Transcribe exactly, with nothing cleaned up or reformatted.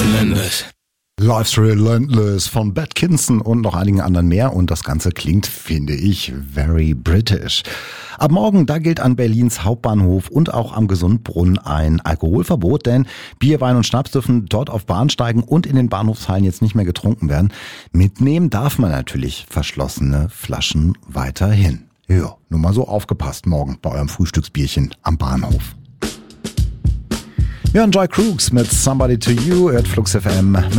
relentless. Life's Relentless von Bad Kinson und noch einigen anderen mehr. Und das Ganze klingt, finde ich, very British. Ab morgen, da gilt an Berlins Hauptbahnhof und auch am Gesundbrunnen ein Alkoholverbot, denn Bier, Wein und Schnaps dürfen dort auf Bahnsteigen und in den Bahnhofshallen jetzt nicht mehr getrunken werden. Mitnehmen darf man natürlich verschlossene Flaschen weiterhin. Ja, nur mal so aufgepasst morgen bei eurem Frühstücksbierchen am Bahnhof. Wir hören Joy Crooks mit Somebody to You, hört Flux F M.